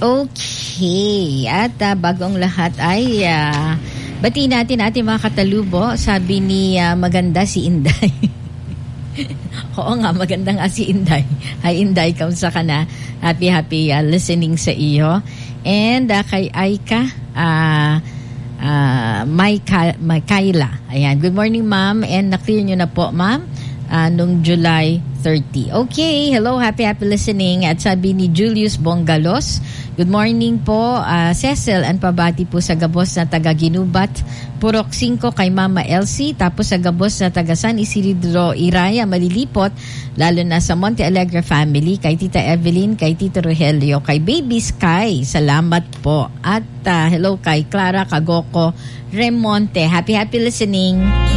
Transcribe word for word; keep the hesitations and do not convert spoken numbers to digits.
Okay. At uh, bagong lahat ay uh, batiin natin ating mga katalubo. Sabi ni uh, maganda si Inday. Oo nga, maganda nga si Inday. Hi Inday, kamusta ka na? Happy, happy uh, listening sa iyo. And uh, kay Aika, uh, uh, Maika, Maikaila. Ayan, good morning ma'am. And na-clear nyo na po ma'am uh, nung July thirty. Okay, hello, happy, happy listening. At sabi ni Julius Bongalos, good morning po, uh, Cecil, and pabati po sa gabos na taga Ginubat, Purok five kay Mama Elsie, tapos sa gabos na taga San Isidro Iraya, Malilipot, lalo na sa Monte Alegre family, kay Tita Evelyn, kay Tito Rogelio, kay Baby Sky, salamat po. At uh, hello kay Clara Cagoko Remonte. Happy, happy listening.